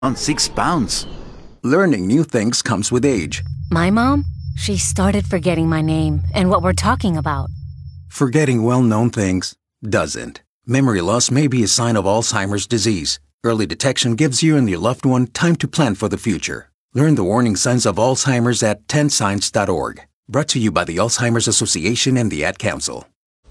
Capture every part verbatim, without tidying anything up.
on six pounds. Learning new things comes with age. My mom, she started forgetting my name and what we're talking about. Forgetting well-known things doesn't. Memory loss may be a sign of Alzheimer's disease. Early detection gives you and your loved one time to plan for the future. Learn the warning signs of Alzheimer's at ten signs dot org. Brought to you by the Alzheimer's Association and the Ad Council.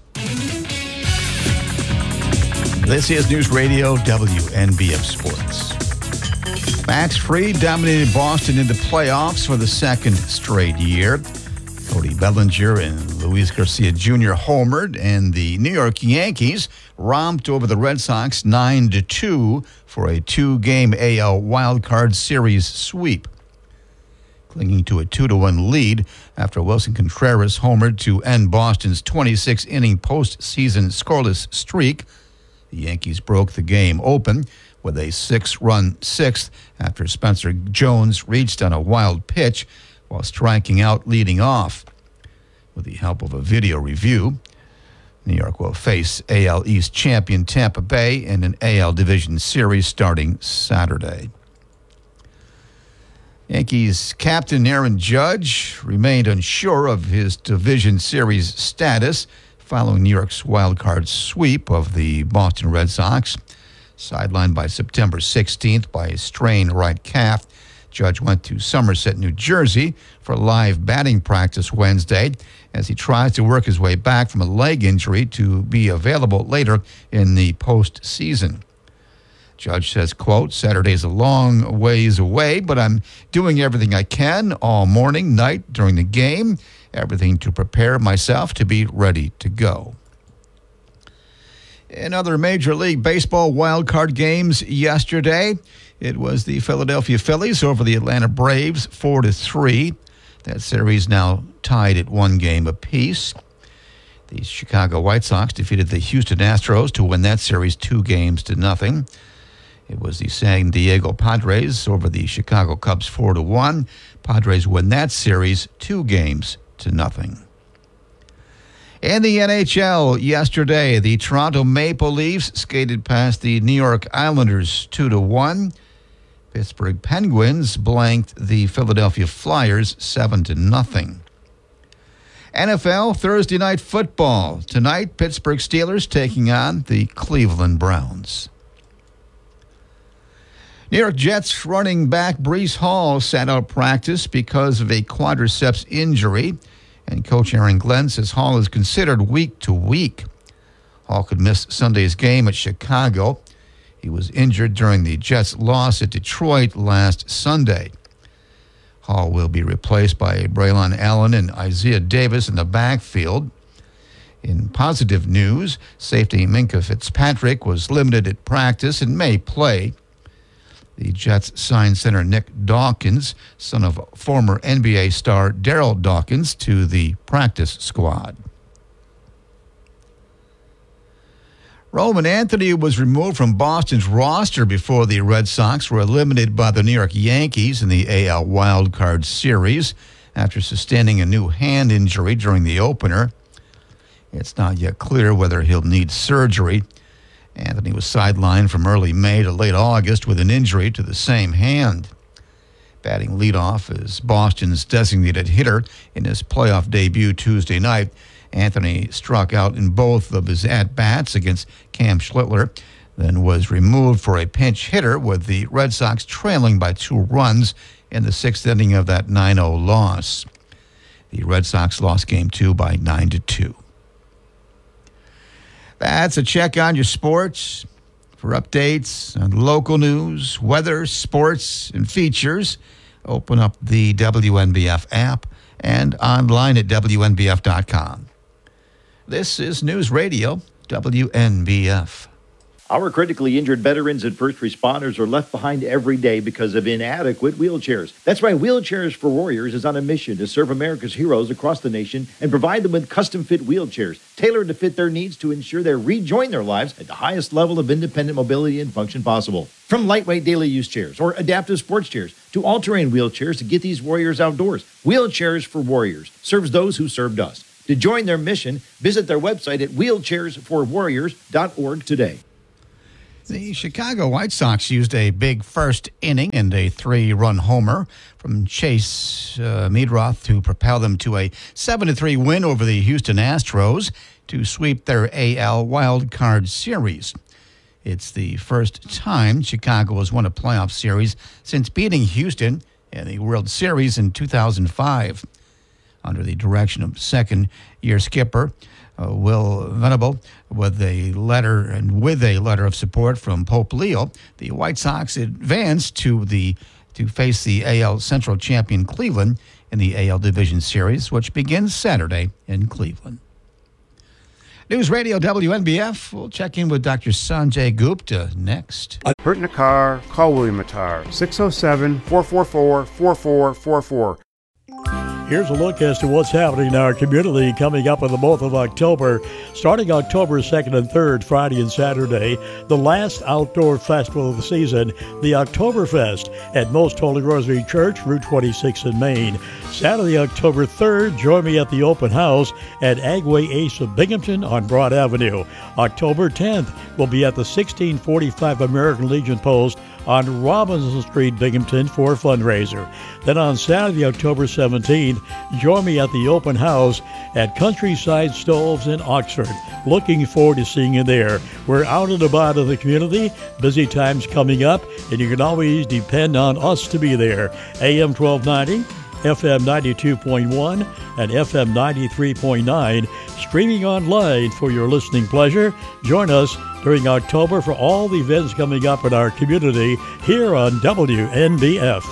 This is News Radio W N B F Sports. Max Fried dominated Boston in the playoffs for the second straight year. Cody Bellinger and Luis Garcia Junior homered, and the New York Yankees romped over the Red Sox nine to two for a two-game A L wildcard series sweep. Clinging to a two to one lead after Wilson Contreras homered to end Boston's twenty-six inning postseason scoreless streak, the Yankees broke the game open with a six-run sixth after Spencer Jones reached on a wild pitch while striking out leading off. With the help of a video review, New York will face A L East champion Tampa Bay in an A L Division Series starting Saturday. Yankees captain Aaron Judge remained unsure of his Division Series status following New York's wildcard sweep of the Boston Red Sox. Sidelined by September sixteenth by a strained right calf, Judge went to Somerset, New Jersey for live batting practice Wednesday as he tries to work his way back from a leg injury to be available later in the postseason. Judge says, quote, "Saturday's a long ways away, but I'm doing everything I can all morning, night, during the game, everything to prepare myself to be ready to go." In other Major League Baseball wildcard games yesterday, it was the Philadelphia Phillies over the Atlanta Braves, four to three. That series now tied at one game apiece. The Chicago White Sox defeated the Houston Astros to win that series two games to nothing. It was the San Diego Padres over the Chicago Cubs, four to one. Padres win that series two games to nothing. In the N H L yesterday, the Toronto Maple Leafs skated past the New York Islanders two to one. Pittsburgh Penguins blanked the Philadelphia Flyers seven to nothing. N F L Thursday Night Football. Tonight, Pittsburgh Steelers taking on the Cleveland Browns. New York Jets running back Breece Hall sat out practice because of a quadriceps injury. And Coach Aaron Glenn says Hall is considered week to week. Hall could miss Sunday's game at Chicago. He was injured during the Jets' loss at Detroit last Sunday. Hall will be replaced by Braylon Allen and Isaiah Davis in the backfield. In positive news, safety Minkah Fitzpatrick was limited at practice and may play. The Jets signed center Nick Dawkins, son of former N B A star Daryl Dawkins, to the practice squad. Roman Anthony was removed from Boston's roster before the Red Sox were eliminated by the New York Yankees in the A L wildcard series after sustaining a new hand injury during the opener. It's not yet clear whether he'll need surgery. Anthony was sidelined from early May to late August with an injury to the same hand. Batting leadoff as Boston's designated hitter in his playoff debut Tuesday night, Anthony struck out in both of his at-bats against Cam Schlittler, then was removed for a pinch hitter with the Red Sox trailing by two runs in the sixth inning of that nine oh loss. The Red Sox lost game two by nine to two. That's a check on your sports. For updates on local news, weather, sports, and features, open up the W N B F app and online at W N B F dot com. This is News Radio, W N B F. Our critically injured veterans and first responders are left behind every day because of inadequate wheelchairs. That's why Wheelchairs for Warriors is on a mission to serve America's heroes across the nation and provide them with custom-fit wheelchairs, tailored to fit their needs to ensure they rejoin their lives at the highest level of independent mobility and function possible. From lightweight daily use chairs or adaptive sports chairs to all-terrain wheelchairs to get these warriors outdoors, Wheelchairs for Warriors serves those who served us. To join their mission, visit their website at wheelchairs for warriors dot org today. The Chicago White Sox used a big first inning and a three-run homer from Chase uh, Meadroth to propel them to a seven to three win over the Houston Astros to sweep their A L Wild Card Series. It's the first time Chicago has won a playoff series since beating Houston in the World Series in two thousand five. Under the direction of second-year skipper uh, Will Venable, with a letter and with a letter of support from Pope Leo, the White Sox advanced to the to face the A L Central champion Cleveland in the A L Division Series, which begins Saturday in Cleveland. News Radio W N B F. We'll check in with Doctor Sanjay Gupta next. Hurt in a car? Call William Attar. six oh seven, four four four, four four four four. Here's a look as to what's happening in our community coming up in the month of October. Starting October second and third, Friday and Saturday, the last outdoor festival of the season, the Oktoberfest at Most Holy Rosary Church, Route twenty-six in Maine. Saturday, October third, join me at the open house at Agway Ace of Binghamton on Broad Avenue. October tenth, we'll be at the sixteen forty-five American Legion Post on Robinson Street, Binghamton, for a fundraiser. Then on Saturday, October seventeenth, join me at the open house at Countryside Stoves in Oxford. Looking forward to seeing you there. We're out and about in the community, busy times coming up, and you can always depend on us to be there. A M twelve ninety, F M ninety-two point one, and F M ninety-three point nine, streaming online for your listening pleasure. Join us during October for all the events coming up in our community here on W N B F.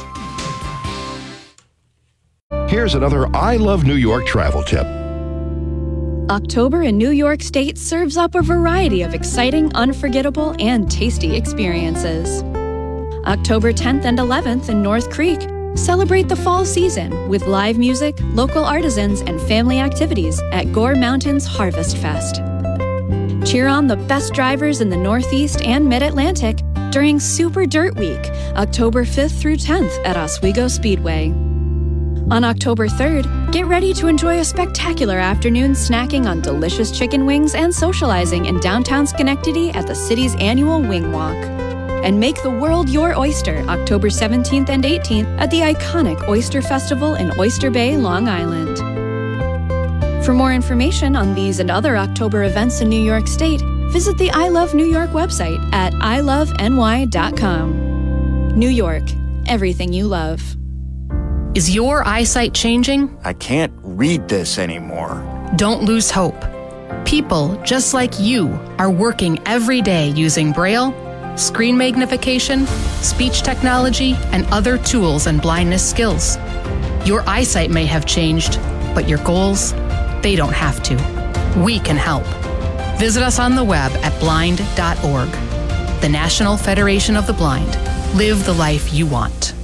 Here's another I Love New York travel tip. October in New York State serves up a variety of exciting, unforgettable, and tasty experiences. October tenth and eleventh in North Creek, celebrate the fall season with live music, local artisans, and family activities at Gore Mountains Harvest Fest. Cheer on the best drivers in the Northeast and Mid-Atlantic during Super Dirt Week, October fifth through tenth at Oswego Speedway. On October third, get ready to enjoy a spectacular afternoon snacking on delicious chicken wings and socializing in downtown Schenectady at the city's annual Wing Walk. And make the world your oyster October seventeenth and eighteenth at the iconic Oyster Festival in Oyster Bay, Long Island. For more information on these and other October events in New York State, visit the I Love New York website at i love n y dot com. New York, everything you love. Is your eyesight changing? I can't read this anymore. Don't lose hope. People just like you are working every day using Braille, screen magnification, speech technology, and other tools and blindness skills. Your eyesight may have changed, but your goals, they don't have to. We can help. Visit us on the web at blind dot org. The National Federation of the Blind. Live the life you want.